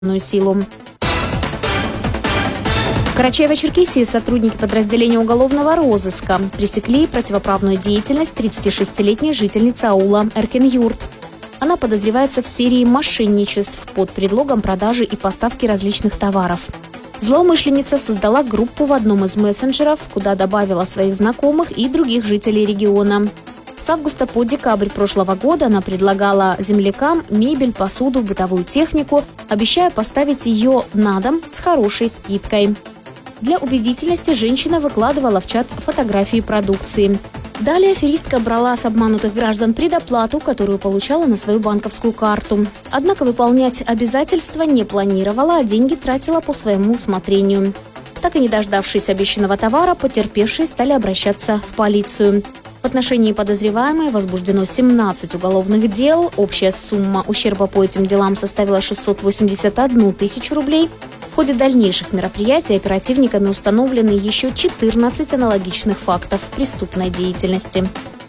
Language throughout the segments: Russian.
силу. В Карачаево-Черкесии сотрудники подразделения уголовного розыска пресекли противоправную деятельность 36-летней жительницы аула Эркин-Юрт. Она подозревается в серии мошенничеств под предлогом продажи и поставки различных товаров. Злоумышленница создала группу в одном из мессенджеров, куда добавила своих знакомых и других жителей региона. С августа по декабрь прошлого года она предлагала землякам мебель, посуду, бытовую технику, обещая поставить ее на дом с хорошей скидкой. Для убедительности женщина выкладывала в чат фотографии продукции. Далее аферистка брала с обманутых граждан предоплату, которую получала на свою банковскую карту. Однако выполнять обязательства не планировала, а деньги тратила по своему усмотрению. Так и не дождавшись обещанного товара, потерпевшие стали обращаться в полицию. В отношении подозреваемой возбуждено 17 уголовных дел. Общая сумма ущерба по этим делам составила 681 тысячу рублей. В ходе дальнейших мероприятий оперативниками установлены еще 14 аналогичных фактов преступной деятельности.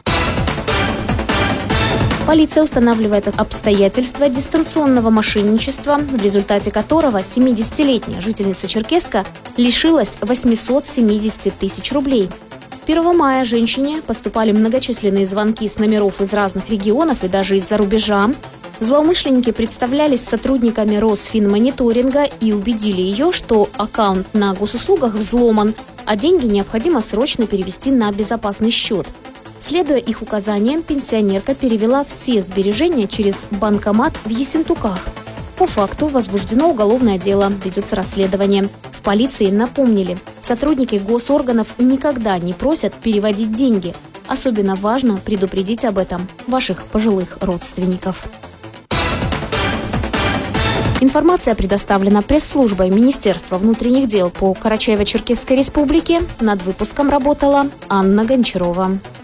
Полиция устанавливает обстоятельства дистанционного мошенничества, в результате которого 70-летняя жительница Черкесска лишилась 870 тысяч рублей. 1 мая женщине поступали многочисленные звонки с номеров из разных регионов и даже из-за рубежа. Злоумышленники представлялись сотрудниками Росфинмониторинга и убедили ее, что аккаунт на госуслугах взломан, а деньги необходимо срочно перевести на безопасный счет. Следуя их указаниям, пенсионерка перевела все сбережения через банкомат в Ессентуках. По факту возбуждено уголовное дело, ведется расследование. В полиции напомнили, сотрудники госорганов никогда не просят переводить деньги. Особенно важно предупредить об этом ваших пожилых родственников. Информация предоставлена пресс-службой Министерства внутренних дел по Карачаево-Черкесской республике. Над выпуском работала Анна Гончарова.